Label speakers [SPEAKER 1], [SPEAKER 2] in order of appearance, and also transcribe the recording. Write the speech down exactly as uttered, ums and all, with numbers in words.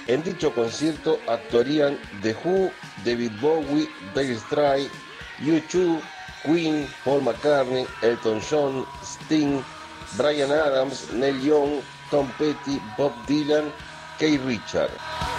[SPEAKER 1] En dicho concierto actuarían The Who, David Bowie, Dire Straits, U dos, Queen, Paul McCartney, Elton John, Sting, Bryan Adams, Neil Young, Tom Petty, Bob Dylan, Keith Richards.